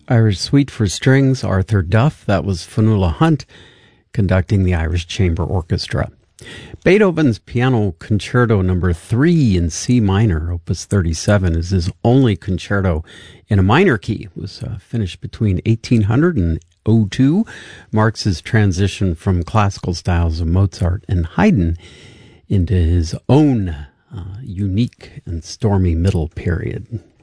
Irish Suite for Strings, Arthur Duff. That was Fionnuala Hunt conducting the Irish Chamber Orchestra. Beethoven's Piano Concerto No. 3 in C minor, Opus 37, is his only concerto in a minor key. It was finished between 1800 and 02, marks his transition from classical styles of Mozart and Haydn into his own unique and stormy middle period.